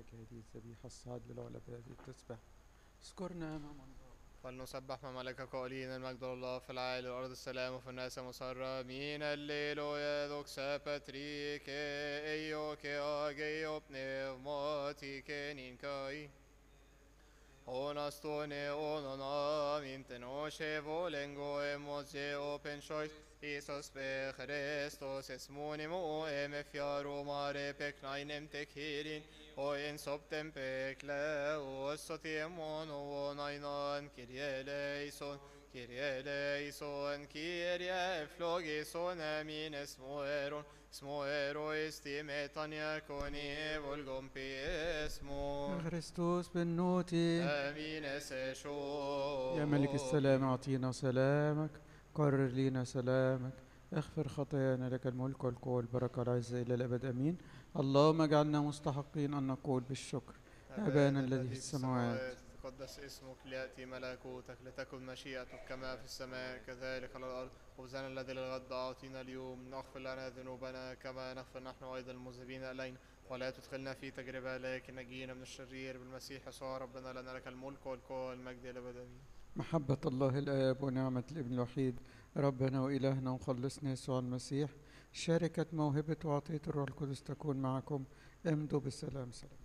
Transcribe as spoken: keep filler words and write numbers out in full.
هذه الذبيحة الصاعد للعلا بهذه التسبح. اذكرنا أمام الله. فلنسبح مع ملائكة قائلين المجد لله في العالي والأرض السلام وفي الناس مسرة مين الليلويا دوكسا باتريك ايوك اجيو بنيوماتيك نينكاي Onastone onona mintenoche volengo emoze open choice Isos pe Christos esmonimo eme fiaro mare pecnainem tekirin o en soptem pekle o sotiemon o nainan kirie leison kirie leison kirie flogison amin esmoeron smoero estimetan yakoni volgom pi esmo خريستوس بالنوتي. آمين يا ملك السلام سشوبي أعطينا سلامك، قرر لينا سلامك، اغفر خطايانا، لك الملك والقوة والبركة والعزة إلى الأبد أمين. اللهم اجعلنا مستحقين أن نقول بالشكر أبانا أبانا الذي في الذي في السماوات. السماوات تقدس اسمك ليأتي ملكوتك لتكن مشيئتك كما في السماء كذلك على الأرض خبزنا الذي للغد أعطينا اليوم نغفر لنا ذنوبنا كما نغفر نحن أيضا المذنبين إلينا ولا تدخلنا في تجربة لكن نجينا من الشرير بالمسيح يسوع ربنا لنا لك الملك والقوة والمجد إلى الأبد آمين. محبة الله الآب ونعمة الابن الوحيد ربنا وإلهنا ومخلصنا يسوع المسيح، شركة موهبة وعطية الروح القدس تكون معكم. امضوا بالسلام. سلام.